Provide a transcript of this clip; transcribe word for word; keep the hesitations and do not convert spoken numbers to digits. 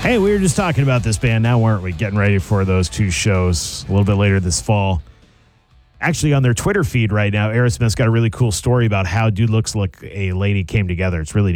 Hey, we were just talking about this band now, weren't we? Getting ready for those two shows a little bit later this fall. Actually, on their Twitter feed right now, Aerosmith's got a really cool story about how Dude Looks Like a Lady came together. It's really